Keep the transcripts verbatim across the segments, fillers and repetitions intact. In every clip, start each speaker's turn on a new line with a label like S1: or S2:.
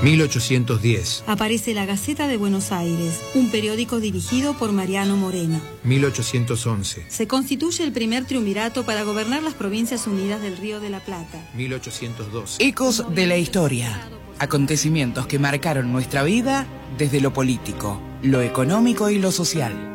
S1: mil ochocientos diez.
S2: Aparece La Gaceta de Buenos Aires, un periódico dirigido por Mariano Moreno.
S1: mil ochocientos once.
S2: Se constituye el primer triunvirato para gobernar las Provincias Unidas del Río de la Plata.
S1: mil ochocientos doce.
S3: Ecos de la historia. Acontecimientos que marcaron nuestra vida desde lo político, lo económico y lo social.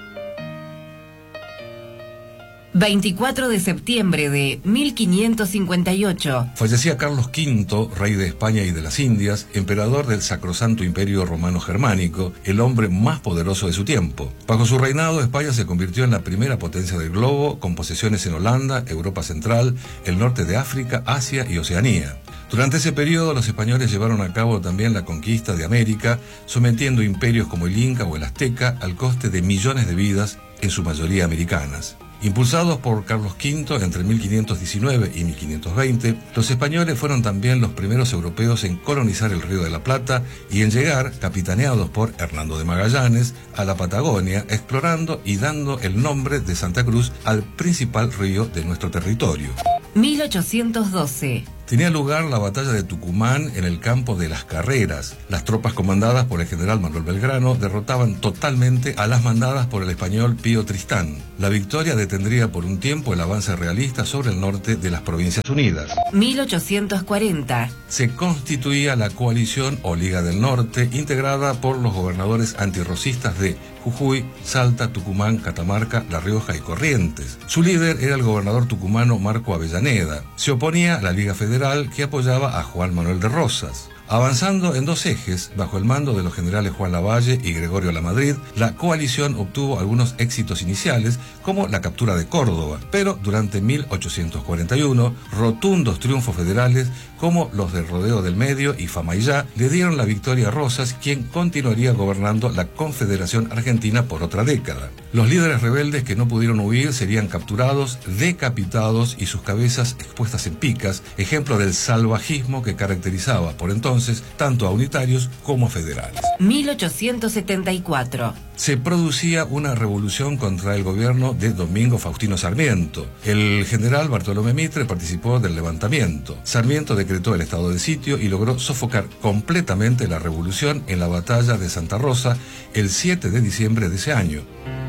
S4: veinticuatro de septiembre de mil quinientos cincuenta y ocho.
S5: Fallecía Carlos quinto, rey de España y de las Indias, emperador del Sacrosanto Imperio Romano Germánico, el hombre más poderoso de su tiempo. Bajo su reinado, España se convirtió en la primera potencia del globo, con posesiones en Holanda, Europa Central, el norte de África, Asia y Oceanía. Durante ese periodo, los españoles llevaron a cabo también la conquista de América, sometiendo imperios como el Inca o el Azteca al coste de millones de vidas, en su mayoría americanas. Impulsados por Carlos quinto entre mil quinientos diecinueve y mil quinientos veinte, los españoles fueron también los primeros europeos en colonizar el Río de la Plata y en llegar, capitaneados por Hernando de Magallanes, a la Patagonia, explorando y dando el nombre de Santa Cruz al principal río de nuestro territorio.
S4: mil ochocientos doce.
S5: Tenía lugar la batalla de Tucumán en el campo de Las Carreras. Las tropas comandadas por el general Manuel Belgrano derrotaban totalmente a las mandadas por el español Pío Tristán. La victoria detendría por un tiempo el avance realista sobre el norte de las Provincias Unidas.
S4: mil ochocientos cuarenta.
S5: Se constituía la coalición o Liga del Norte, integrada por los gobernadores antirrocistas de Jujuy, Salta, Tucumán, Catamarca, La Rioja y Corrientes. Su líder era el gobernador tucumano Marco Avellaneda. Se oponía a la Liga Federal, que apoyaba a Juan Manuel de Rosas. Avanzando en dos ejes, bajo el mando de los generales Juan Lavalle y Gregorio Lamadrid, la coalición obtuvo algunos éxitos iniciales, como la captura de Córdoba, pero durante mil ochocientos cuarenta y uno, rotundos triunfos federales, como los del Rodeo del Medio y Famaillá, le dieron la victoria a Rosas, quien continuaría gobernando la Confederación Argentina por otra década. Los líderes rebeldes que no pudieron huir serían capturados, decapitados y sus cabezas expuestas en picas, ejemplo del salvajismo que caracterizaba por entonces tanto a unitarios como a federales.
S4: mil ochocientos setenta y cuatro.
S5: Se producía una revolución contra el gobierno de Domingo Faustino Sarmiento. El general Bartolomé Mitre participó del levantamiento. Sarmiento decretó el estado de sitio y logró sofocar completamente la revolución en la batalla de Santa Rosa el siete de diciembre de ese año.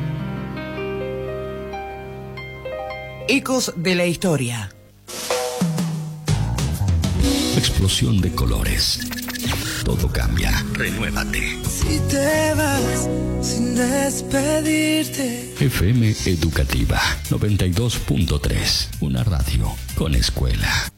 S3: Ecos de la historia.
S6: Explosión de colores. Todo cambia. Renuévate.
S7: Si te vas sin despedirte.
S6: F M Educativa noventa y dos punto tres. Una radio con escuela.